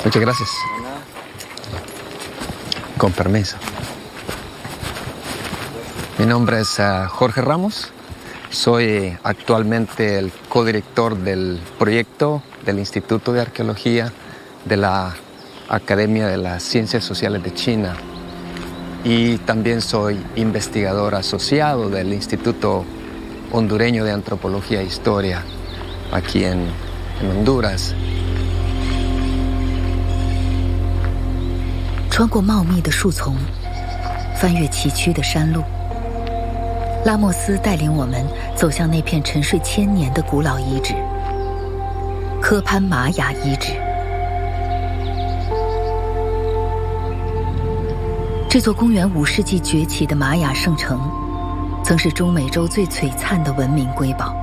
Muchas gracias. Con permiso. Mi nombre es Jorge Ramos. Soy actualmente el codirector del proyecto del Instituto de Arqueología de la Academia de las Ciencias Sociales de China. Y también soy investigador asociado del Instituto Hondureño de Antropología e Historia, aquí en Honduras. 穿过茂密的树丛，翻越崎岖的山路，拉莫斯带领我们走向那片沉睡千年的古老遗址——科潘玛雅遗址。这座公元5世纪崛起的玛雅圣城，曾是中美洲最璀璨的文明瑰宝。